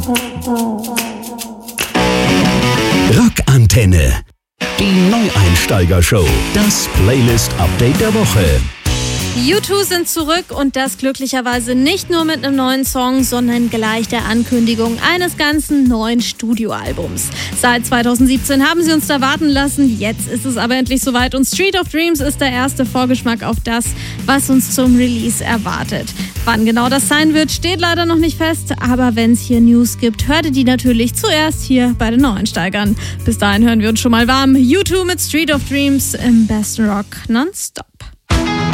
Rockantenne. Die Neueinsteiger-Show. Das Playlist-Update der Woche. U2 sind zurück und das glücklicherweise nicht nur mit einem neuen Song, sondern gleich der Ankündigung eines ganzen neuen Studioalbums. Seit 2017 haben sie uns da warten lassen, jetzt ist es aber endlich soweit und Street of Dreams ist der erste Vorgeschmack auf das, was uns zum Release erwartet. Wann genau das sein wird, steht leider noch nicht fest, aber wenn es hier News gibt, hört ihr die natürlich zuerst hier bei den Neueinsteigern. Bis dahin hören wir uns schon mal warm. U2 mit Street of Dreams im besten Rock nonstop.